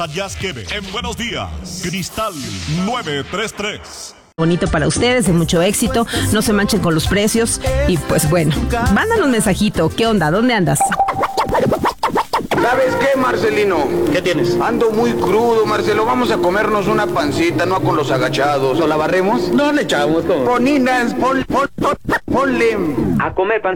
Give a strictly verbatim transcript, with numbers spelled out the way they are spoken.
Yasqueve, en Buenos Días, Cristal nueve tres tres. Bonito para ustedes, de mucho éxito, no se manchen con los precios y pues bueno, mándanos un mensajito, ¿qué onda? ¿Dónde andas? ¿Sabes qué, Marcelino? ¿Qué tienes? Ando muy crudo, Marcelo. Vamos a comernos una pancita, no con los agachados. ¿O la barremos? No le echamos todo. Poninas, pon, pon, pon, ponle. A comer pan.